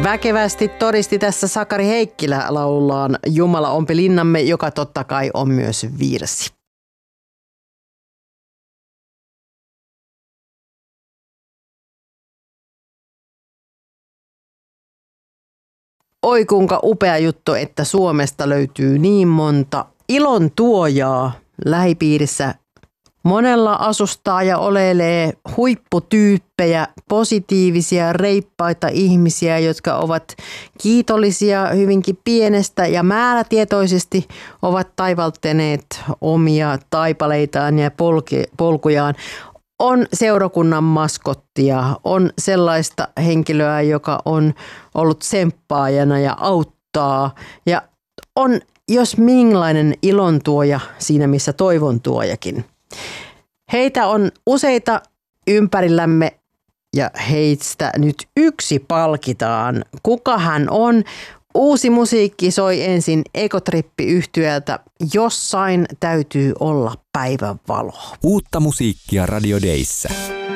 Väkevästi todisti tässä Sakari Heikkilä laulullaan Jumala ompi linnamme, joka totta kai on myös virsi. Oi kuinka upea juttu, että Suomesta löytyy niin monta ilon tuojaa lähipiirissä. Monella asustaa ja oleilee huipputyyppejä, positiivisia, reippaita ihmisiä, jotka ovat kiitollisia hyvinkin pienestä ja määrätietoisesti ovat taivaltaneet omia taipaleitaan ja polkujaan. On seurakunnan maskottia, on sellaista henkilöä, joka on ollut tsemppaajana ja auttaa ja on jos minkälainen ilontuoja siinä, missä toivontuojakin. Heitä on useita ympärillämme ja heistä nyt yksi palkitaan. Kuka hän on? Uusi musiikki soi ensin Egotrippi-yhtyöltä. Jossain täytyy olla päivänvalo. Uutta musiikkia Radio Dayssä.